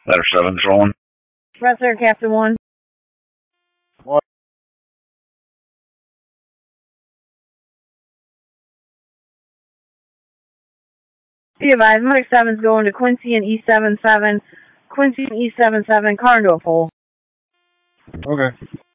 Letter 7's rolling. Red Sir, Captain 1. What? Be advised, Medic 7's going to Quincy and E77. Quincy and E77, car into a pole. Okay.